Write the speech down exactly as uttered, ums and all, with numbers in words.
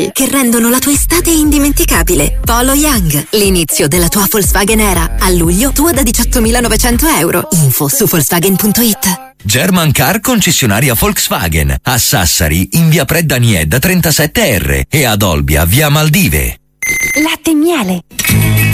che rendono la tua estate indimenticabile. Polo Young, l'inizio della tua Volkswagen era. A luglio tua da diciottomilanovecento euro. Info su Volkswagen punto it. German Car concessionaria Volkswagen. A Sassari in via Predda Niedda trentasette R e ad Olbia via Maldive. Latte e miele.